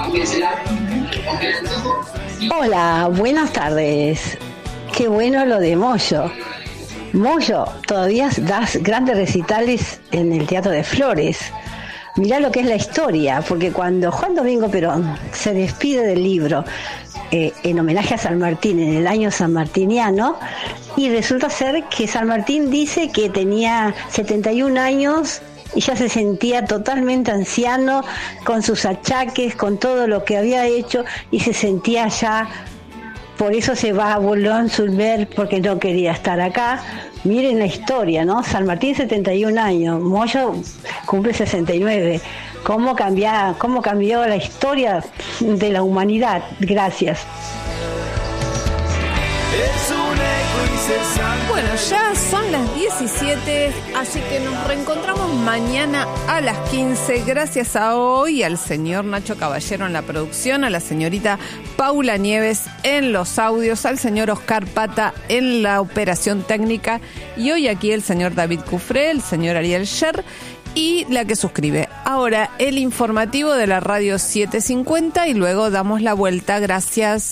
Hola, buenas tardes. Qué bueno lo de Moyo. Moyo, todavía das grandes recitales en el Teatro de Flores. Mirá lo que es la historia, porque cuando Juan Domingo Perón se despide del libro en homenaje a San Martín en el año sanmartiniano, y resulta ser que San Martín dice que tenía 71 años y ya se sentía totalmente anciano, con sus achaques, con todo lo que había hecho, y se sentía ya, por eso se va a Boulogne-sur-Mer, porque no quería estar acá. Miren la historia, ¿no? San Martín 71 años, Moyo cumple 69. ¿Cómo cambió la historia de la humanidad? Gracias. Bueno, ya son las 17, así que nos reencontramos mañana a las 15. Gracias a hoy al señor Nacho Caballero en la producción, a la señorita Paula Nieves en los audios, al señor Oscar Pata en la operación técnica, y hoy aquí el señor David Cufré, el señor Ariel Sher y la que suscribe. Ahora el informativo de la radio 750 y luego damos la vuelta. Gracias.